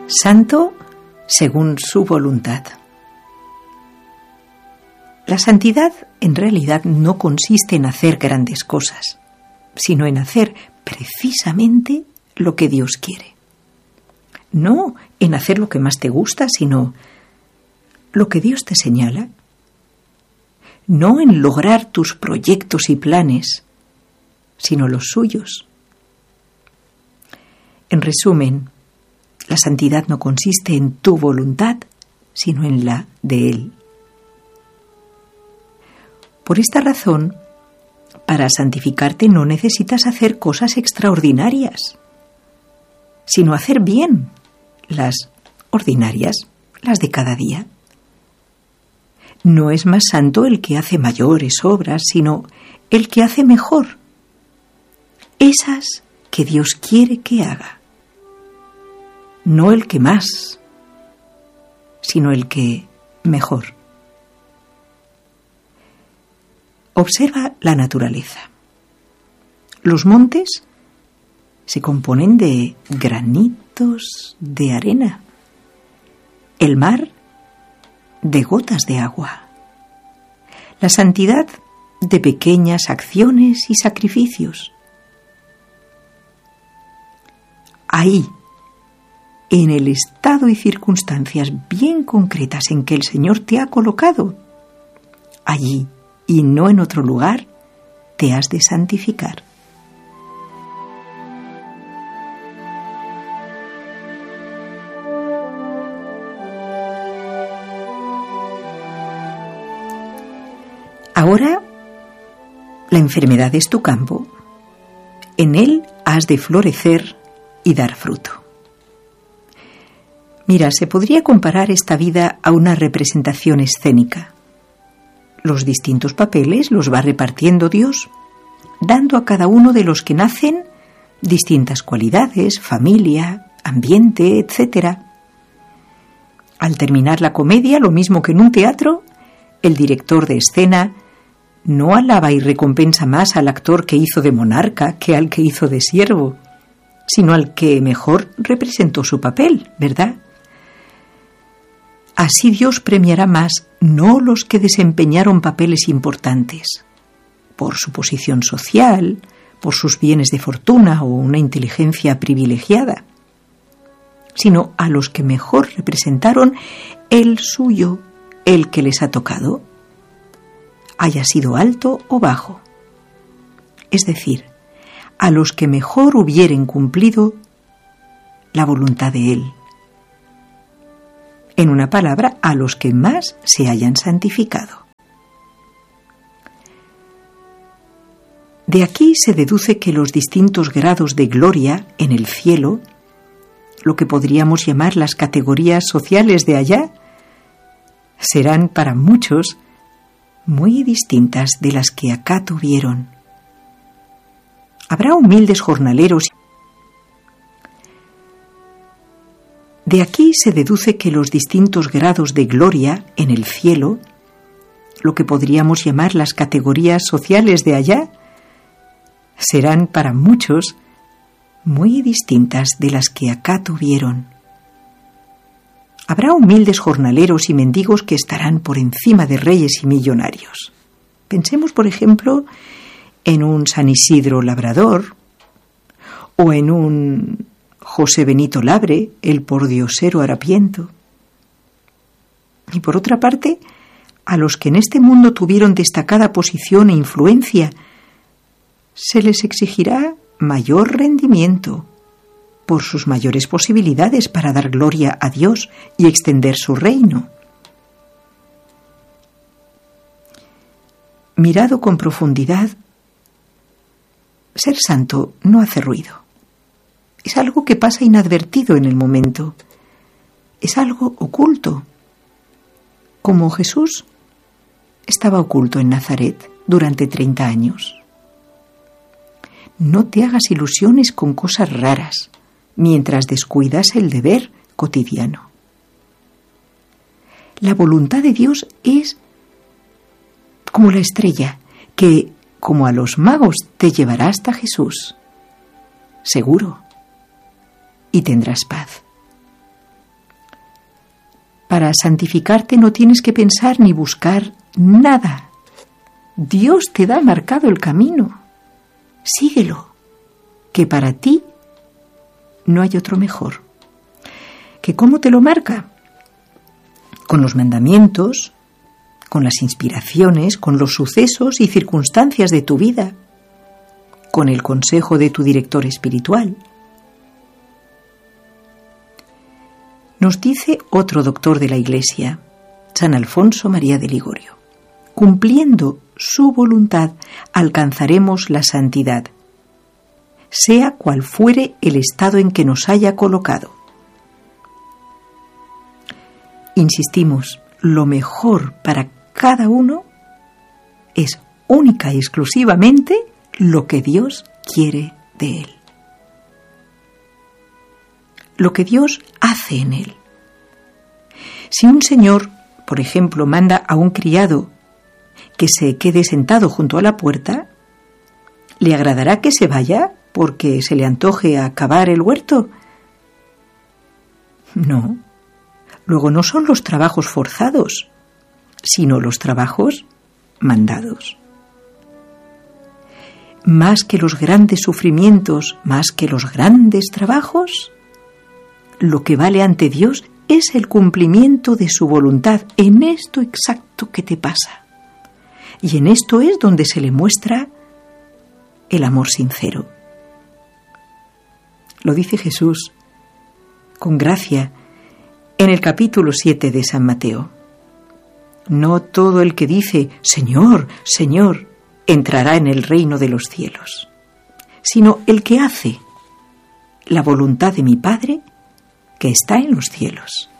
Santo según su voluntad. La santidad en realidad no consiste en hacer grandes cosas, sino en hacer precisamente lo que Dios quiere. No en hacer lo que más te gusta, sino lo que Dios te señala. No en lograr tus proyectos y planes, sino los suyos. En resumen, la santidad no consiste en tu voluntad, sino en la de Él. Por esta razón, para santificarte no necesitas hacer cosas extraordinarias, sino hacer bien las ordinarias, las de cada día. No es más santo el que hace mayores obras, sino el que hace mejor, esas que Dios quiere que haga. No el que más, sino el que mejor. Observa la naturaleza. Los montes se componen de granitos de arena. El mar de gotas de agua. La santidad de pequeñas acciones y sacrificios. Ahí, en el estado y circunstancias bien concretas en que el Señor te ha colocado, allí y no en otro lugar, te has de santificar. Ahora, la enfermedad es tu campo. En él has de florecer y dar fruto. Mira, se podría comparar esta vida a una representación escénica. Los distintos papeles los va repartiendo Dios, dando a cada uno de los que nacen distintas cualidades, familia, ambiente, etc. Al terminar la comedia, lo mismo que en un teatro, el director de escena no alaba y recompensa más al actor que hizo de monarca que al que hizo de siervo, sino al que mejor representó su papel, ¿verdad? Así Dios premiará más no los que desempeñaron papeles importantes, por su posición social, por sus bienes de fortuna o una inteligencia privilegiada, sino a los que mejor representaron el suyo, el que les ha tocado, haya sido alto o bajo. Es decir, a los que mejor hubieren cumplido la voluntad de Él. En una palabra, a los que más se hayan santificado. De aquí se deduce que los distintos grados de gloria en el cielo, lo que podríamos llamar las categorías sociales de allá, serán para muchos muy distintas de las que acá tuvieron. Habrá humildes jornaleros. De aquí se deduce que los distintos grados de gloria en el cielo, lo que podríamos llamar las categorías sociales de allá, serán para muchos muy distintas de las que acá tuvieron. Habrá humildes jornaleros y mendigos que estarán por encima de reyes y millonarios. Pensemos, por ejemplo, en un San Isidro Labrador o en un José Benito Labre, el pordiosero harapiento. Y por otra parte, a los que en este mundo tuvieron destacada posición e influencia, se les exigirá mayor rendimiento por sus mayores posibilidades para dar gloria a Dios y extender su reino. Mirado con profundidad, ser santo no hace ruido. Es algo que pasa inadvertido en el momento. Es algo oculto. Como Jesús estaba oculto en Nazaret durante 30 años. No te hagas ilusiones con cosas raras mientras descuidas el deber cotidiano. La voluntad de Dios es como la estrella que, como a los magos, te llevará hasta Jesús. Seguro. Y tendrás paz. Para santificarte no tienes que pensar ni buscar nada. Dios te da marcado el camino. Síguelo, que para ti no hay otro mejor. ¿Que cómo te lo marca? Con los mandamientos, con las inspiraciones, con los sucesos y circunstancias de tu vida, con el consejo de tu director espiritual. Nos dice otro doctor de la Iglesia, San Alfonso María de Ligorio: cumpliendo su voluntad alcanzaremos la santidad, sea cual fuere el estado en que nos haya colocado. Insistimos, lo mejor para cada uno es única y exclusivamente lo que Dios quiere de él. Lo que Dios hace en él. Si un señor, por ejemplo, manda a un criado que se quede sentado junto a la puerta, ¿le agradará que se vaya porque se le antoje acabar el huerto? No. Luego no son los trabajos forzados, sino los trabajos mandados. Más que los grandes sufrimientos, más que los grandes trabajos, lo que vale ante Dios es el cumplimiento de su voluntad en esto exacto que te pasa. Y en esto es donde se le muestra el amor sincero. Lo dice Jesús con gracia en el capítulo 7 de San Mateo. No todo el que dice Señor, Señor, entrará en el reino de los cielos, sino el que hace la voluntad de mi Padre que está en los cielos.